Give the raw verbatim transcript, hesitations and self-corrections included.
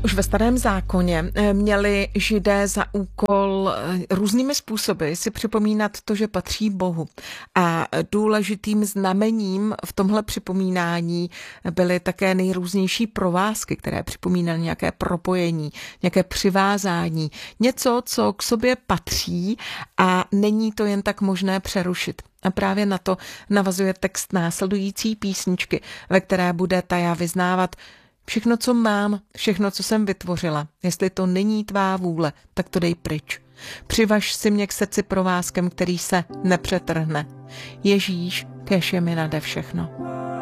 Už ve Starém zákoně měli Židé za úkol různými způsoby si připomínat to, že patří Bohu. A důležitým znamením v tomhle připomínání byly také nejrůznější provázky, které připomínaly nějaké propojení, nějaké přivázání, něco, co k sobě patří a není to jen tak možné přerušit. A právě na to navazuje text následující písničky, ve které bude Taja vyznávat: všechno, co mám, všechno, co jsem vytvořila, jestli to není tvá vůle, tak to dej pryč. Přivaž si mě k srdci provázkem, který se nepřetrhne. Ježíš, kéž je mi nade všechno.